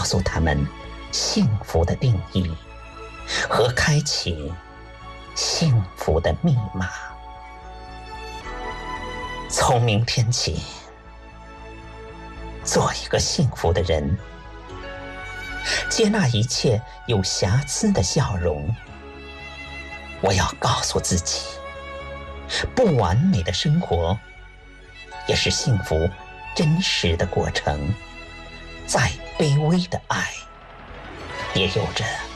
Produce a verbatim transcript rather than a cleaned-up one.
告诉他们幸福的定义和开启幸福的密码。从明天起，做一个幸福的人，接纳一切有瑕疵的笑容。我要告诉自己，不完美的生活也是幸福真实的过程，再卑微的爱也有着